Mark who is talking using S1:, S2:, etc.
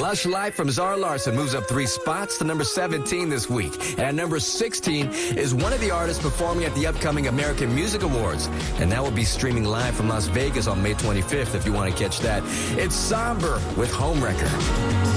S1: Lush Life from Zara Larsson moves up 3 spots to number 17 this week. And at number 16 is one of the artists performing at the upcoming American Music Awards. And that will be streaming live from Las Vegas on May 25th if you want to catch that. It's Somber with Homewrecker.